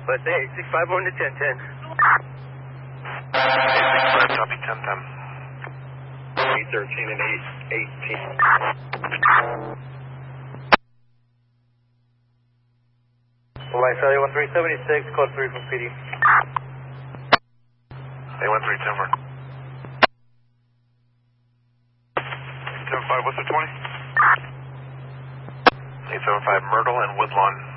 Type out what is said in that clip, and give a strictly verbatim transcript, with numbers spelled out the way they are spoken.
But hey, six five one to ten ten. eight six five, copy, ten ten. eight thirteen and eight eighteen. Line Charlie one three seven six, code three from P D. A one three, ten four. eight seven five, what's the twenty? eight seven five, Myrtle and Woodlawn.